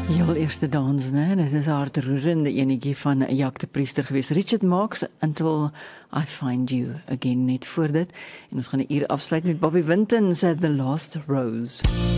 Heel eerste dans, né? Dit is 'n hartroerende enetjie van Jacques de Priester geweest. Richard Marx, Until I Find You Again, net voor dit. En ons gaan 'n uur afsluit met Bobby Winton se The Last Rose.